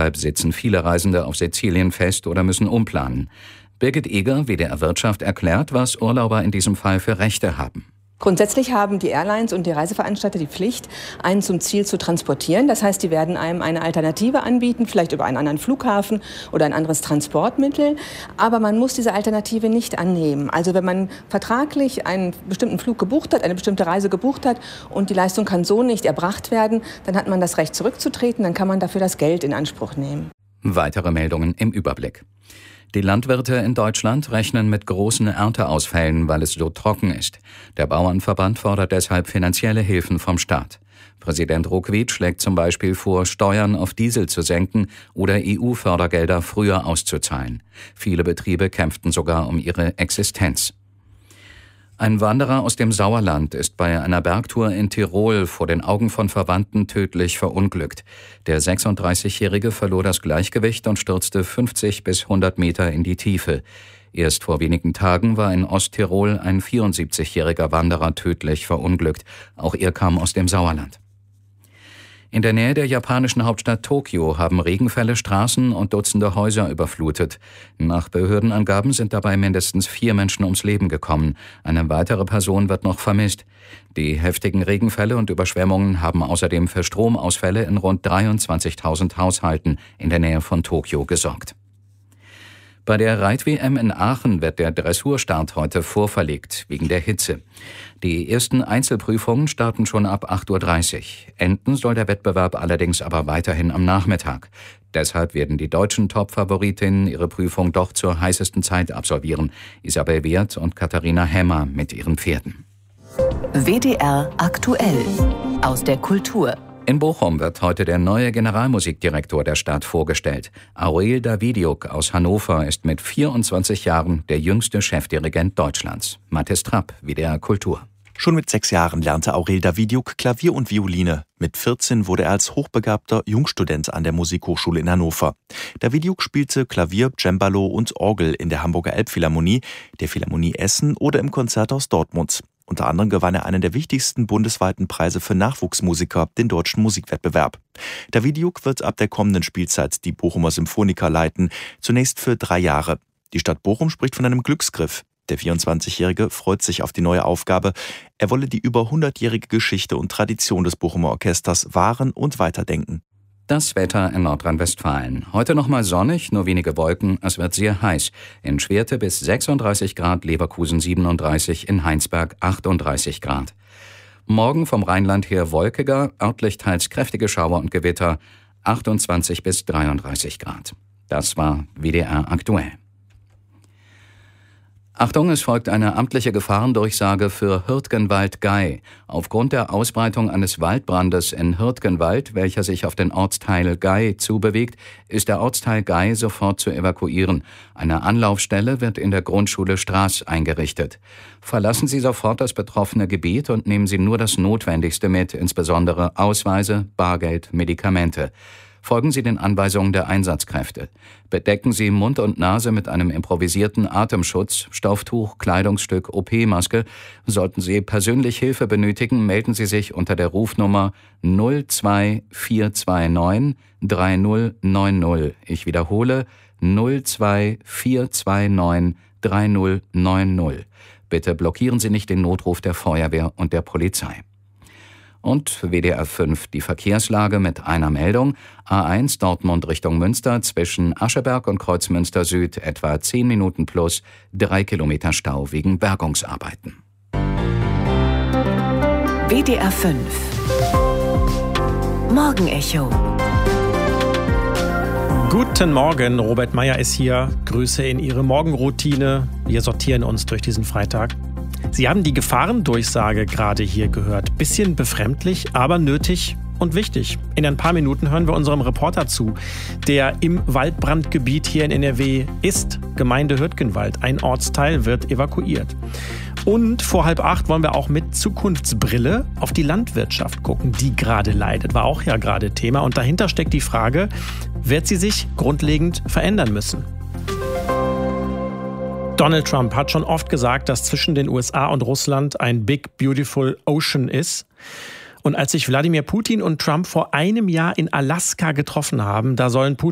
Deshalb sitzen viele Reisende auf Sizilien fest oder müssen umplanen. Birgit Eger, WDR Wirtschaft, erklärt, was Urlauber in diesem Fall für Rechte haben. Grundsätzlich haben die Airlines und die Reiseveranstalter die Pflicht, einen zum Ziel zu transportieren. Das heißt, die werden einem eine Alternative anbieten, vielleicht über einen anderen Flughafen oder ein anderes Transportmittel. Aber man muss diese Alternative nicht annehmen. Also wenn man vertraglich einen bestimmten Flug gebucht hat, eine bestimmte Reise gebucht hat und die Leistung kann so nicht erbracht werden, dann hat man das Recht zurückzutreten, dann kann man dafür das Geld in Anspruch nehmen. Weitere Meldungen im Überblick. Die Landwirte in Deutschland rechnen mit großen Ernteausfällen, weil es so trocken ist. Der Bauernverband fordert deshalb finanzielle Hilfen vom Staat. Präsident Ruckwied schlägt zum Beispiel vor, Steuern auf Diesel zu senken oder EU-Fördergelder früher auszuzahlen. Viele Betriebe kämpften sogar um ihre Existenz. Ein Wanderer aus dem Sauerland ist bei einer Bergtour in Tirol vor den Augen von Verwandten tödlich verunglückt. Der 36-Jährige verlor das Gleichgewicht und stürzte 50 bis 100 Meter in die Tiefe. Erst vor wenigen Tagen war in Osttirol ein 74-jähriger Wanderer tödlich verunglückt. Auch er kam aus dem Sauerland. In der Nähe der japanischen Hauptstadt Tokio haben Regenfälle Straßen und Dutzende Häuser überflutet. Nach Behördenangaben sind dabei mindestens 4 Menschen ums Leben gekommen. Eine weitere Person wird noch vermisst. Die heftigen Regenfälle und Überschwemmungen haben außerdem für Stromausfälle in rund 23.000 Haushalten in der Nähe von Tokio gesorgt. Bei der Reit-WM in Aachen wird der Dressurstart heute vorverlegt, wegen der Hitze. Die ersten Einzelprüfungen starten schon ab 8.30 Uhr. Enden soll der Wettbewerb allerdings aber weiterhin am Nachmittag. Deshalb werden die deutschen Top-Favoritinnen ihre Prüfung doch zur heißesten Zeit absolvieren. Isabel Wehrt und Katharina Hämmer mit ihren Pferden. WDR aktuell aus der Kultur. In Bochum wird heute der neue Generalmusikdirektor der Stadt vorgestellt. Aurel Davidiuk aus Hannover ist mit 24 Jahren der jüngste Chefdirigent Deutschlands. Mathis Trapp, WDR Kultur. Schon mit 6 Jahren lernte Aurel Davidiuk Klavier und Violine. Mit 14 wurde er als hochbegabter Jungstudent an der Musikhochschule in Hannover. Davidiuk spielte Klavier, Cembalo und Orgel in der Hamburger Elbphilharmonie, der Philharmonie Essen oder im Konzerthaus Dortmund. Unter anderem gewann er einen der wichtigsten bundesweiten Preise für Nachwuchsmusiker, den Deutschen Musikwettbewerb. Davidiuk wird ab der kommenden Spielzeit die Bochumer Symphoniker leiten, zunächst für 3 Jahre. Die Stadt Bochum spricht von einem Glücksgriff. Der 24-Jährige freut sich auf die neue Aufgabe. Er wolle die über 100-jährige Geschichte und Tradition des Bochumer Orchesters wahren und weiterdenken. Das Wetter in Nordrhein-Westfalen. Heute nochmal sonnig, nur wenige Wolken. Es wird sehr heiß. In Schwerte bis 36 Grad, Leverkusen 37, in Heinsberg 38 Grad. Morgen vom Rheinland her wolkiger, örtlich teils kräftige Schauer und Gewitter, 28 bis 33 Grad. Das war WDR aktuell. Achtung, es folgt eine amtliche Gefahrendurchsage für Hürtgenwald-Gay. Aufgrund der Ausbreitung eines Waldbrandes in Hürtgenwald, welcher sich auf den Ortsteil Gay zubewegt, ist der Ortsteil Gay sofort zu evakuieren. Eine Anlaufstelle wird in der Grundschule Straß eingerichtet. Verlassen Sie sofort das betroffene Gebiet und nehmen Sie nur das Notwendigste mit, insbesondere Ausweise, Bargeld, Medikamente. Folgen Sie den Anweisungen der Einsatzkräfte. Bedecken Sie Mund und Nase mit einem improvisierten Atemschutz, Stofftuch, Kleidungsstück, OP-Maske. Sollten Sie persönlich Hilfe benötigen, melden Sie sich unter der Rufnummer 02429 3090. Ich wiederhole 02429 3090. Bitte blockieren Sie nicht den Notruf der Feuerwehr und der Polizei. Und WDR 5 die Verkehrslage mit einer Meldung. A1 Dortmund Richtung Münster zwischen Ascheberg und Kreuzmünster Süd etwa 10 Minuten plus, 3 Kilometer Stau wegen Bergungsarbeiten. WDR 5 Morgenecho. Guten Morgen, Robert Meyer ist hier. Grüße in Ihre Morgenroutine. Wir sortieren uns durch diesen Freitag. Sie haben die Gefahrendurchsage gerade hier gehört. Bisschen befremdlich, aber nötig und wichtig. In ein paar Minuten hören wir unserem Reporter zu, der im Waldbrandgebiet hier in NRW ist. Gemeinde Hürtgenwald. Ein Ortsteil wird evakuiert. Und vor 7:30 wollen wir auch mit Zukunftsbrille auf die Landwirtschaft gucken, die gerade leidet. War auch ja gerade Thema. Und dahinter steckt die Frage, wird sie sich grundlegend verändern müssen? Donald Trump hat schon oft gesagt, dass zwischen den USA und Russland ein Big Beautiful Ocean ist. Und als sich Wladimir Putin und Trump vor einem Jahr in Alaska getroffen haben, da sollen Putin